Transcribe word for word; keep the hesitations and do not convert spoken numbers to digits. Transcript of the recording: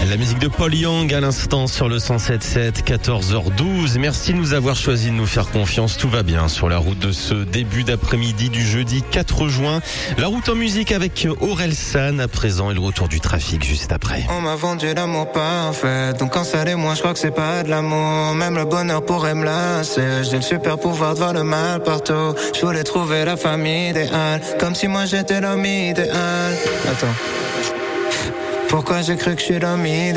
La musique de Paul Young à l'instant sur le cent sept sept, quatorze heures douze. Merci de nous avoir choisi de nous faire confiance. Tout va bien sur la route de ce début d'après-midi du jeudi quatre juin. La route en musique avec Aurel San à présent et le retour du trafic juste après. On m'a vendu l'amour parfait, donc quand ça l'est moi je crois que c'est pas de l'amour. Même le bonheur pourrait me lasser. J'ai le super pouvoir de voir le mal partout. Je voulais trouver la famille idéale, comme si moi j'étais l'homme idéal. Attends, pourquoi j'ai cru que je suis l'homme idéal?